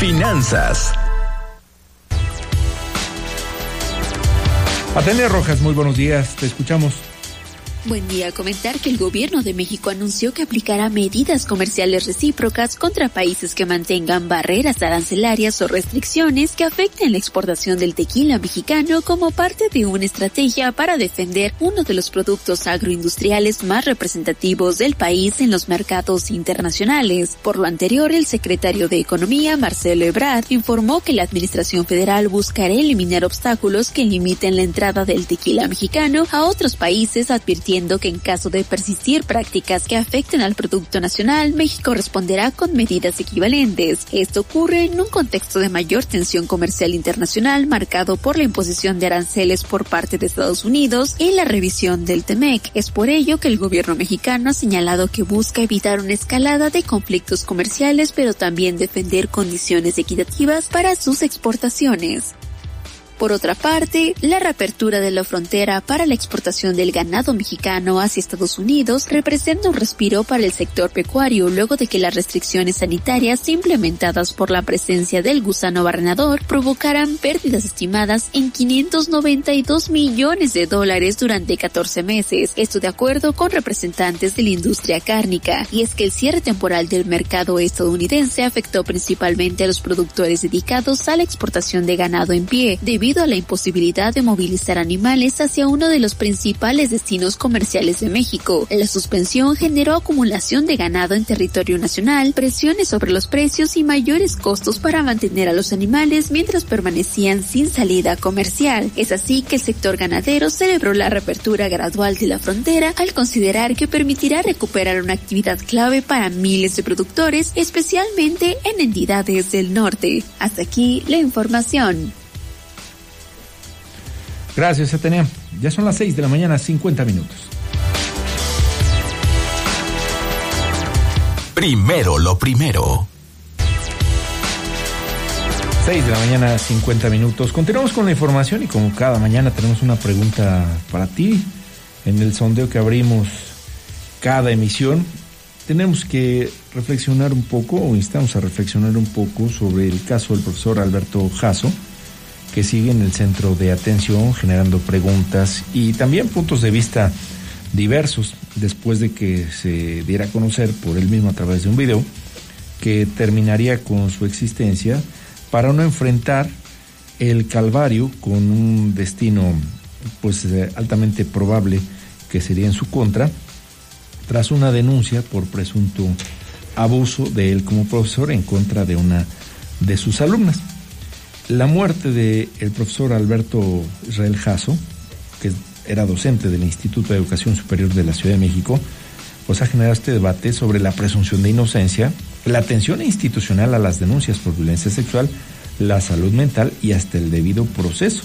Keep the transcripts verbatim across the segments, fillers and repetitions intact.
Finanzas. Atenea Rojas, muy buenos días, te escuchamos. Buen día. Comentar que el gobierno de México anunció que aplicará medidas comerciales recíprocas contra países que mantengan barreras arancelarias o restricciones que afecten la exportación del tequila mexicano como parte de una estrategia para defender uno de los productos agroindustriales más representativos del país en los mercados internacionales. Por lo anterior, el secretario de Economía, Marcelo Ebrard, informó que la Administración Federal buscará eliminar obstáculos que limiten la entrada del tequila mexicano a otros países, advirtiendo que en caso de persistir prácticas que afecten al producto nacional, México responderá con medidas equivalentes. Esto ocurre en un contexto de mayor tensión comercial internacional marcado por la imposición de aranceles por parte de Estados Unidos y la revisión del T M E C. Es por ello que el gobierno mexicano ha señalado que busca evitar una escalada de conflictos comerciales, pero también defender condiciones equitativas para sus exportaciones. Por otra parte, la reapertura de la frontera para la exportación del ganado mexicano hacia Estados Unidos representa un respiro para el sector pecuario luego de que las restricciones sanitarias implementadas por la presencia del gusano barrenador provocaran pérdidas estimadas en quinientos noventa y dos millones de dólares durante catorce meses. Esto de acuerdo con representantes de la industria cárnica. Y es que el cierre temporal del mercado estadounidense afectó principalmente a los productores dedicados a la exportación de ganado en pie, debido Debido a la imposibilidad de movilizar animales hacia uno de los principales destinos comerciales de México. La suspensión generó acumulación de ganado en territorio nacional, presiones sobre los precios y mayores costos para mantener a los animales mientras permanecían sin salida comercial. Es así que el sector ganadero celebró la reapertura gradual de la frontera al considerar que permitirá recuperar una actividad clave para miles de productores, especialmente en entidades del norte. Hasta aquí la información. Gracias, Atenea. Ya son las seis de la mañana, cincuenta minutos. Primero lo primero. seis de la mañana, cincuenta minutos. Continuamos con la información y como cada mañana tenemos una pregunta para ti. En el sondeo que abrimos cada emisión, tenemos que reflexionar un poco, o instamos a reflexionar un poco sobre el caso del profesor Alberto Jasso, que sigue en el centro de atención generando preguntas y también puntos de vista diversos después de que se diera a conocer por él mismo a través de un video que terminaría con su existencia para no enfrentar el calvario con un destino pues altamente probable que sería en su contra tras una denuncia por presunto abuso de él como profesor en contra de una de sus alumnas. La muerte del profesor Alberto Israel Jasso, que era docente del Instituto de Educación Superior de la Ciudad de México, pues ha generado este debate sobre la presunción de inocencia, la atención institucional a las denuncias por violencia sexual, la salud mental y hasta el debido proceso.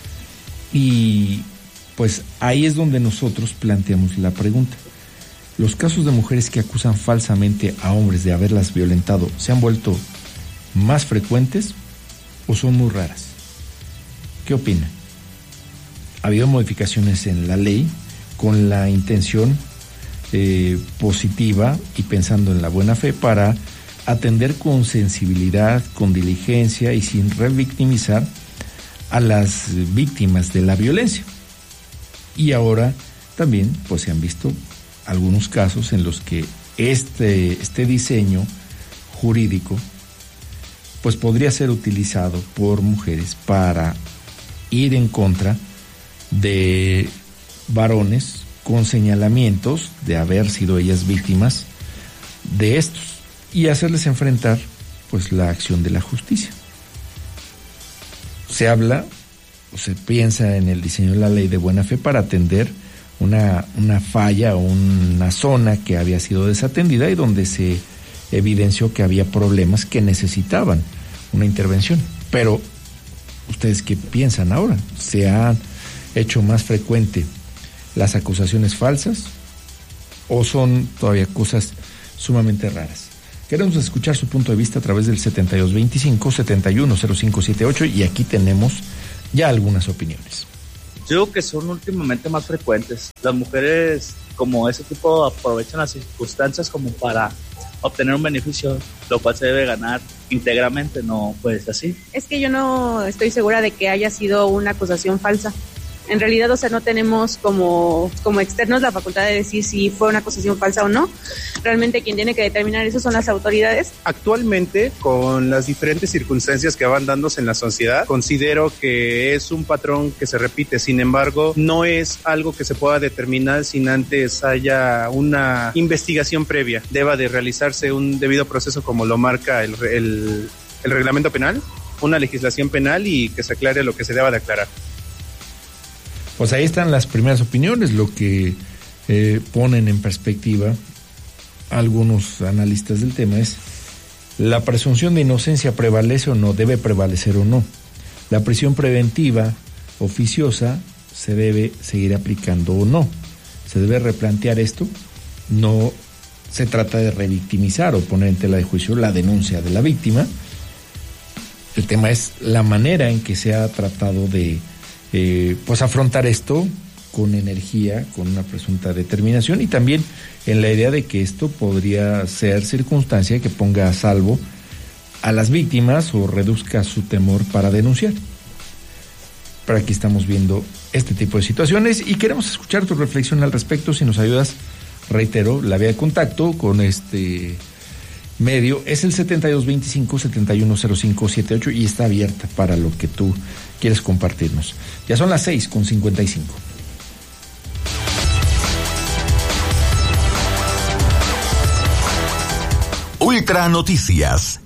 Y pues ahí es donde nosotros planteamos la pregunta. ¿Los casos de mujeres que acusan falsamente a hombres de haberlas violentado se han vuelto más frecuentes o son muy raras? ¿Qué opina? Ha habido modificaciones en la ley con la intención eh, positiva y pensando en la buena fe para atender con sensibilidad, con diligencia y sin revictimizar a las víctimas de la violencia. Y ahora también pues se han visto algunos casos en los que este, este diseño jurídico pues podría ser utilizado por mujeres para ir en contra de varones con señalamientos de haber sido ellas víctimas de estos y hacerles enfrentar pues la acción de la justicia. Se habla o se piensa en el diseño de la ley de buena fe para atender una, una falla o una zona que había sido desatendida y donde se evidenció que había problemas que necesitaban una intervención. Pero, ¿ustedes qué piensan ahora? ¿Se han hecho más frecuente las acusaciones falsas o son todavía cosas sumamente raras? Queremos escuchar su punto de vista a través del setenta y dos veinticinco, setenta y uno cero cinco setenta y ocho y aquí tenemos ya algunas opiniones. Yo creo que son últimamente más frecuentes. Las mujeres como ese tipo aprovechan las circunstancias como para obtener un beneficio, lo cual se debe ganar íntegramente, no puede ser así. Es que yo no estoy segura de que haya sido una acusación falsa. En realidad, o sea, no tenemos como, como externos la facultad de decir si fue una acusación falsa o no. Realmente quien tiene que determinar eso son las autoridades. Actualmente, con las diferentes circunstancias que van dándose en la sociedad, considero que es un patrón que se repite. Sin embargo, no es algo que se pueda determinar sin antes haya una investigación previa. Deba de realizarse un debido proceso como lo marca el, el, el reglamento penal, una legislación penal y que se aclare lo que se deba de aclarar. Pues ahí están las primeras opiniones, lo que eh, ponen en perspectiva algunos analistas del tema es: ¿la presunción de inocencia prevalece o no? ¿Debe prevalecer o no? ¿La prisión preventiva oficiosa se debe seguir aplicando o no? ¿Se debe replantear esto? No se trata de revictimizar o poner en tela de juicio la denuncia de la víctima. El tema es la manera en que se ha tratado de Eh, pues afrontar esto con energía, con una presunta determinación y también en la idea de que esto podría ser circunstancia que ponga a salvo a las víctimas o reduzca su temor para denunciar. Pero aquí estamos viendo este tipo de situaciones y queremos escuchar tu reflexión al respecto. Si nos ayudas, reitero, la vía de contacto con este medio es el setenta y dos veinticinco, setenta y uno cero cinco setenta y ocho y está abierta para lo que tú quieres compartirnos. Ya son las seis con cincuenta y cinco. Ultra Noticias.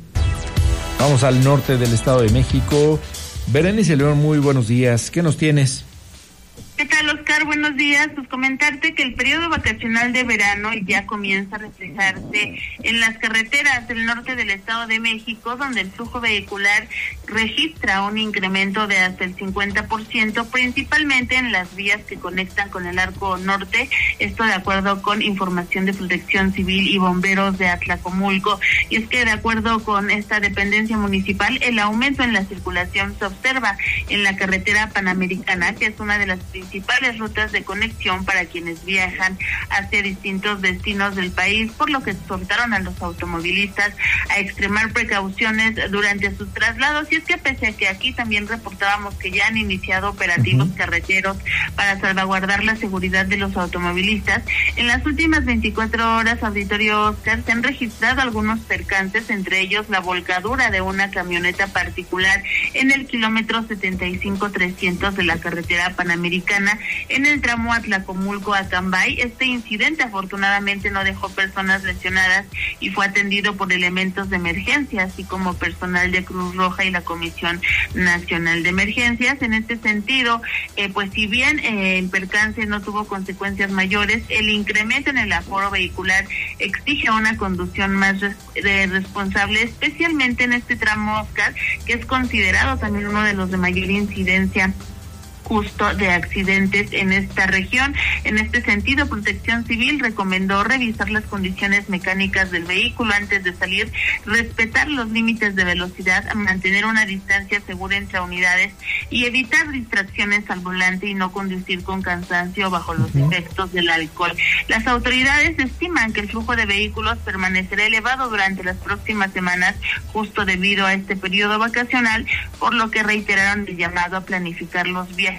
Vamos al norte del Estado de México. Berenice León, muy buenos días. ¿Qué nos tienes? ¿Qué tal, Oscar? Buenos días. Pues comentarte que el periodo vacacional de verano ya comienza a reflejarse en las carreteras del norte del Estado de México, donde el flujo vehicular registra un incremento de hasta el cincuenta por ciento, principalmente en las vías que conectan con el Arco Norte, esto de acuerdo con información de Protección Civil y Bomberos de Atlacomulco. Y es que de acuerdo con esta dependencia municipal, el aumento en la circulación se observa en la carretera Panamericana, que es una de las principales rutas de conexión para quienes viajan hacia distintos destinos del país, por lo que exhortaron a los automovilistas a extremar precauciones durante sus traslados. Y es que pese a que aquí también reportábamos que ya han iniciado operativos uh-huh. carreteros para salvaguardar la seguridad de los automovilistas, en las últimas veinticuatro horas, auditorio Oscar, se han registrado algunos percances, entre ellos la volcadura de una camioneta particular en el kilómetro setenta y cinco trescientos de la carretera Panamericana en el tramo Atlacomulco a Cambay. Este incidente afortunadamente no dejó personas lesionadas y fue atendido por elementos de emergencia, así como personal de Cruz Roja y la Comisión Nacional de Emergencias. En este sentido, eh, pues si bien eh, el percance no tuvo consecuencias mayores, el incremento en el aforo vehicular exige una conducción más res- de responsable, especialmente en este tramo, Oscar, que es considerado también uno de los de mayor incidencia justo de accidentes en esta región. En este sentido, Protección Civil recomendó revisar las condiciones mecánicas del vehículo antes de salir, respetar los límites de velocidad, mantener una distancia segura entre unidades y evitar distracciones al volante y no conducir con cansancio bajo los uh-huh. efectos del alcohol. Las autoridades estiman que el flujo de vehículos permanecerá elevado durante las próximas semanas, justo debido a este periodo vacacional, por lo que reiteraron el llamado a planificar los viajes.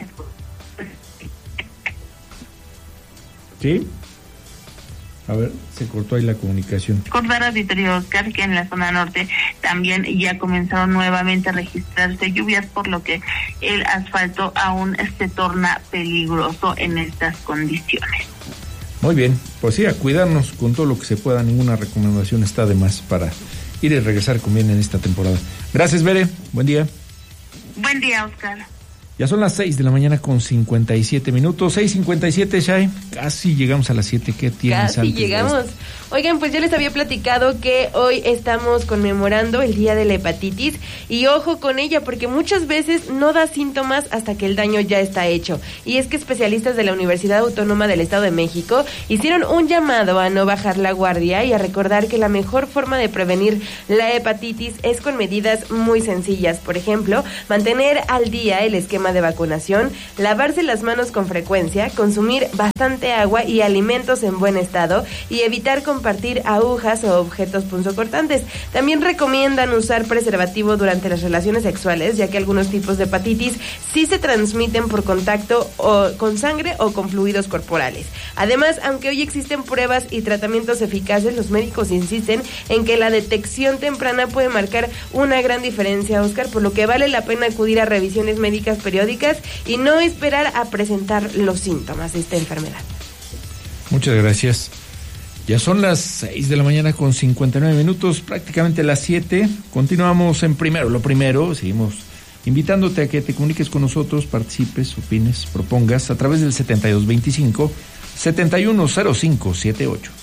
¿Sí? A ver, se cortó ahí la comunicación. Recordar, auditorio Oscar, que en la zona norte también ya comenzaron nuevamente a registrarse lluvias, por lo que el asfalto aún se torna peligroso en estas condiciones. Muy bien, pues sí, a cuidarnos con todo lo que se pueda. Ninguna recomendación está de más para ir y regresar con bien en esta temporada. Gracias, Bere. Buen día. Buen día, Oscar. Ya son las seis de la mañana con cincuenta y siete minutos. seis cincuenta y siete, Shai. Casi llegamos a las siete. ¿Qué tienes Casi llegamos. Oigan, pues yo les había platicado que hoy estamos conmemorando el Día de la Hepatitis. Y ojo con ella, porque muchas veces no da síntomas hasta que el daño ya está hecho. Y es que especialistas de la Universidad Autónoma del Estado de México hicieron un llamado a no bajar la guardia y a recordar que la mejor forma de prevenir la hepatitis es con medidas muy sencillas. Por ejemplo, mantener al día el esquema esquema de vacunación, lavarse las manos con frecuencia, consumir bastante agua y alimentos en buen estado y evitar compartir agujas o objetos punzocortantes. También recomiendan usar preservativo durante las relaciones sexuales, ya que algunos tipos de hepatitis sí se transmiten por contacto o con sangre o con fluidos corporales. Además, aunque hoy existen pruebas y tratamientos eficaces, los médicos insisten en que la detección temprana puede marcar una gran diferencia, Oscar, por lo que vale la pena acudir a revisiones médicas periódicas y no esperar a presentar los síntomas de esta enfermedad. Muchas gracias. Ya son las seis de la mañana con cincuenta y nueve minutos, prácticamente las siete. Continuamos en Primero lo Primero. Seguimos invitándote a que te comuniques con nosotros, participes, opines, propongas a través del setenta y dos veinticinco, setenta y uno cero cinco setenta y ocho.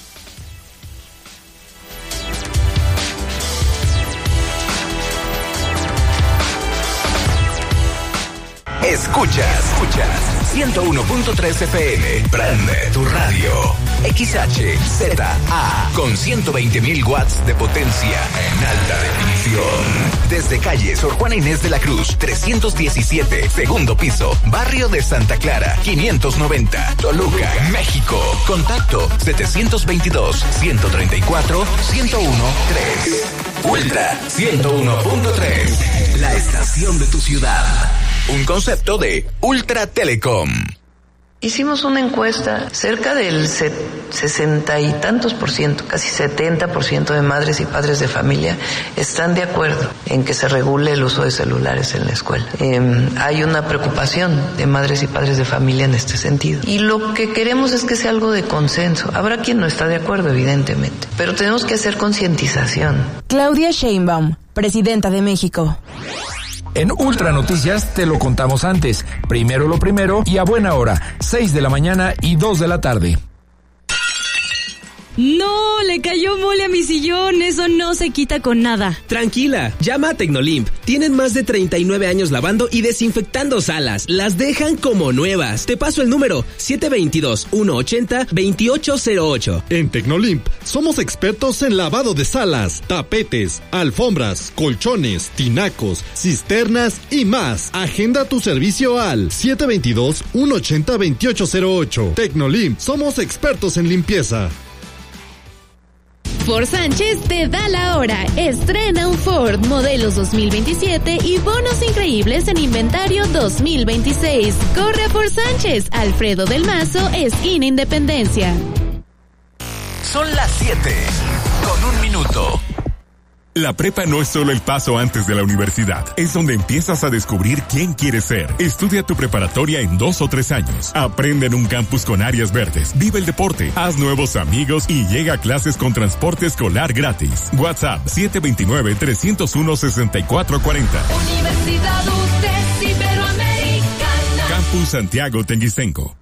Escuchas, escuchas ciento uno punto tres F M. Prende tu radio. X H Z A con ciento veinte mil watts de potencia en alta definición. Desde calle Sor Juana Inés de la Cruz, trescientos diecisiete, segundo piso, barrio de Santa Clara, quinientos noventa, Toluca, México. Contacto setecientos veintidós, ciento treinta y cuatro, ciento uno, tres. Ultra ciento uno punto tres. La estación de tu ciudad. Un concepto de Ultra Telecom. Hicimos una encuesta, cerca del sesenta y tantos por ciento, casi setenta por ciento de madres y padres de familia están de acuerdo en que se regule el uso de celulares en la escuela. Eh, hay una preocupación de madres y padres de familia en este sentido. Y lo que queremos es que sea algo de consenso. Habrá quien no está de acuerdo, evidentemente, pero tenemos que hacer concientización. Claudia Sheinbaum, presidenta de México. En Ultra Noticias te lo contamos antes. Primero lo primero y a buena hora, seis de la mañana y dos de la tarde. No, le cayó mole a mi sillón, eso no se quita con nada. Tranquila, llama a Tecnolimp. Tienen más de treinta y nueve años lavando y desinfectando salas. Las dejan como nuevas. Te paso el número siete dos dos, uno ocho cero, dos ocho cero ocho. En Tecnolimp somos expertos en lavado de salas, tapetes, alfombras, colchones, tinacos, cisternas y más. Agenda tu servicio al siete dos dos, uno ocho cero, dos ocho cero ocho. Tecnolimp, somos expertos en limpieza. Ford Sánchez te da la hora. Estrena un Ford modelos dos mil veintisiete y bonos increíbles en inventario dos mil veintiséis. Corre a Ford Sánchez, Alfredo del Mazo, esquina Independencia. Son las siete, con un minuto. La prepa no es solo el paso antes de la universidad, es donde empiezas a descubrir quién quieres ser. Estudia tu preparatoria en dos o tres años. Aprende en un campus con áreas verdes, vive el deporte, haz nuevos amigos y llega a clases con transporte escolar gratis. WhatsApp siete dos nueve, tres cero uno, seis cuatro cuatro cero. Universidad U T E S Iberoamericana. Campus Santiago Tenguistenco.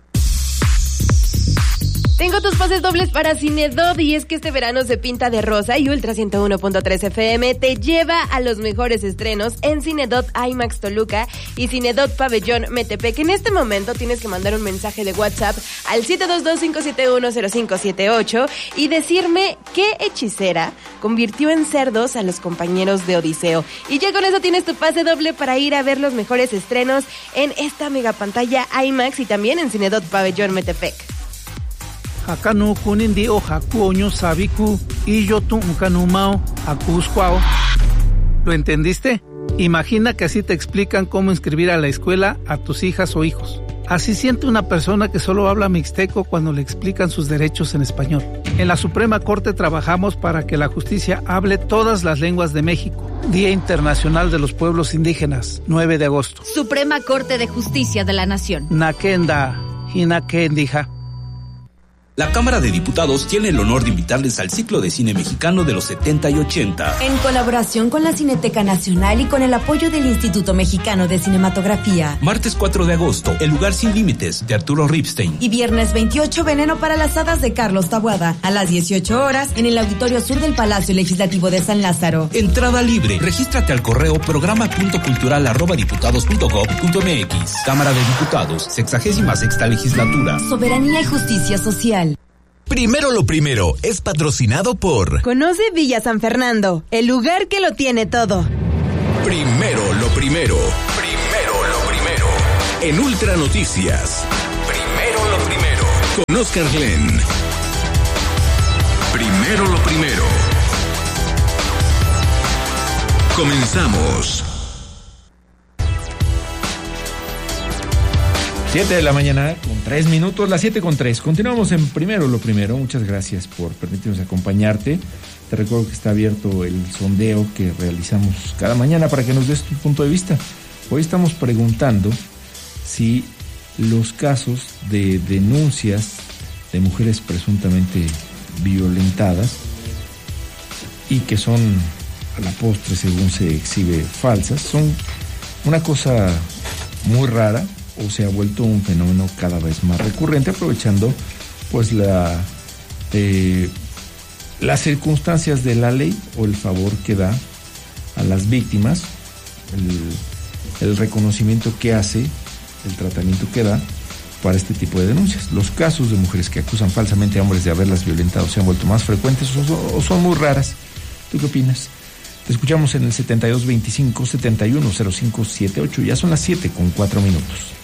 Tengo tus pases dobles para Cinedot y es que este verano se pinta de rosa y Ultra ciento uno punto tres F M te lleva a los mejores estrenos en Cinedot IMAX Toluca y Cinedot Pabellón Metepec. En este momento tienes que mandar un mensaje de WhatsApp al siete dos dos, cinco siete uno, cero cinco siete ocho y decirme qué hechicera convirtió en cerdos a los compañeros de Odiseo. Y ya con eso tienes tu pase doble para ir a ver los mejores estrenos en esta mega pantalla IMAX y también en Cinedot Pabellón Metepec. Hakanu kunindi o hakuoño sabiku y yo tu unkanumao hakuscuao. ¿Lo entendiste? Imagina que así te explican cómo inscribir a la escuela a tus hijas o hijos. Así siente una persona que solo habla mixteco cuando le explican sus derechos en español. En la Suprema Corte trabajamos para que la justicia hable todas las lenguas de México. Día Internacional de los Pueblos Indígenas, nueve de agosto. Suprema Corte de Justicia de la Nación. Nakenda, hinakendija. La Cámara de Diputados tiene el honor de invitarles al ciclo de cine mexicano de los setenta y ochenta. En colaboración con la Cineteca Nacional y con el apoyo del Instituto Mexicano de Cinematografía. Martes cuatro de agosto, El lugar sin límites, de Arturo Ripstein. Y viernes veintiocho, Veneno para las hadas, de Carlos Taboada. A las dieciocho horas, en el Auditorio Sur del Palacio Legislativo de San Lázaro. Entrada libre. Regístrate al correo programa punto cultural arroba diputados punto gob punto mx. Cámara de Diputados, sexagésima sexta legislatura. Soberanía y justicia social. Primero lo primero es patrocinado por... Conoce Villa San Fernando, el lugar que lo tiene todo. Primero lo primero. Primero lo primero. En Ultra Noticias. Primero lo primero. Con Oscar Glenn. Primero lo primero. Comenzamos. Siete de la mañana con tres minutos, las siete con tres. Continuamos en Primero lo Primero. Muchas gracias por permitirnos acompañarte. Te recuerdo que está abierto el sondeo que realizamos cada mañana para que nos des tu punto de vista. Hoy estamos preguntando si los casos de denuncias de mujeres presuntamente violentadas y que son a la postre, según se exhibe, falsas, son una cosa muy rara o se ha vuelto un fenómeno cada vez más recurrente, aprovechando pues la eh, las circunstancias de la ley o el favor que da a las víctimas, el, el reconocimiento que hace, el tratamiento que da para este tipo de denuncias. Los casos de mujeres que acusan falsamente a hombres de haberlas violentado se han vuelto más frecuentes o son, o son muy raras. ¿Tú qué opinas? Te escuchamos en el setenta y dos veinticinco, setenta y uno cero cinco setenta y ocho. Ya son las siete con cuatro minutos.